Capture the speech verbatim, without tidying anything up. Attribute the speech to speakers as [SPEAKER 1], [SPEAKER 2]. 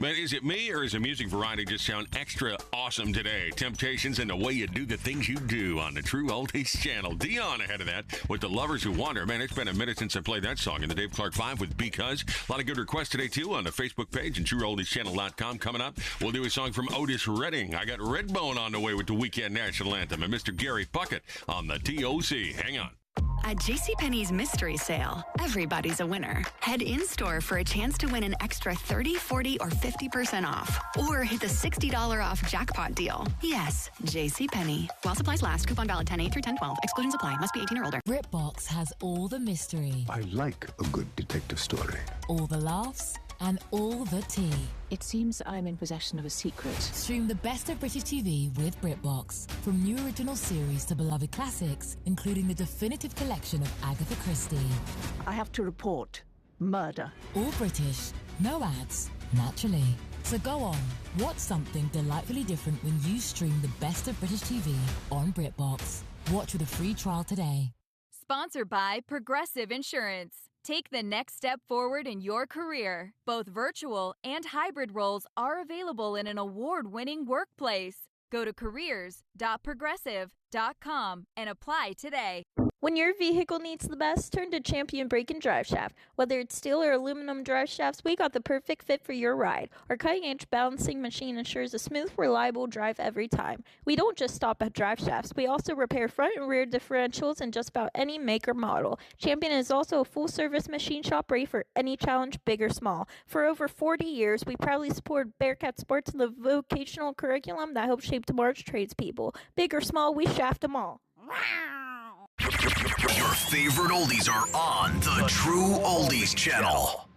[SPEAKER 1] Man, is it me or is the music variety just sound extra awesome today? Temptations and the way you do the things you do on the True Oldies channel. Dion ahead of that with The Lovers Who Wander. Man, it's been a minute since I played that song in the Dave Clark five with Because. A lot of good requests today, too, on the Facebook page and True Oldies Channel dot com. Coming up, we'll do a song from Otis Redding. I got Redbone on the way with the Weekend National Anthem and Mister Gary Puckett on the T O C. Hang on.
[SPEAKER 2] At JCPenney's Mystery Sale, everybody's a winner. Head in-store for a chance to win an extra thirty, forty, or fifty percent off. Or hit the sixty dollars off jackpot deal. Yes, JCPenney. While supplies last, coupon valid ten eight through ten twelve. Exclusions apply. Must be eighteen or older.
[SPEAKER 3] BritBox has all the mystery.
[SPEAKER 4] I like a good detective story.
[SPEAKER 3] All the laughs and all the tea.
[SPEAKER 5] It seems I'm in possession of a secret.
[SPEAKER 3] Stream the best of British T V with BritBox. From new original series to beloved classics, including the definitive collection of Agatha Christie.
[SPEAKER 6] I have to report murder.
[SPEAKER 3] All British, no ads, naturally. So go on, watch something delightfully different when you stream the best of British T V on BritBox. Watch with a free trial today.
[SPEAKER 7] Sponsored by Progressive Insurance. Take the next step forward in your career. Both virtual and hybrid roles are available in an award-winning workplace. Go to careers dot progressive dot com and apply today.
[SPEAKER 8] When your vehicle needs the best, turn to Champion Brake and Drive Shaft. Whether it's steel or aluminum drive shafts, we got the perfect fit for your ride. Our cutting-edge balancing machine ensures a smooth, reliable drive every time. We don't just stop at drive shafts. We also repair front and rear differentials in just about any make or model. Champion is also a full-service machine shop ready for any challenge, big or small. For over forty years, we proudly support Bearcat Sports and the vocational curriculum that helps shape tomorrow's tradespeople. Big or small, we shaft them all.
[SPEAKER 9] Your favorite oldies are on the True Oldies channel.